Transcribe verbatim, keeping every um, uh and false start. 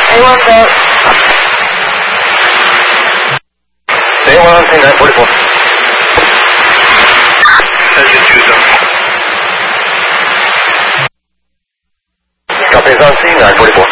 A one call. A one on C nine forty-four. Engine two zone. Copy is on C nine forty-four.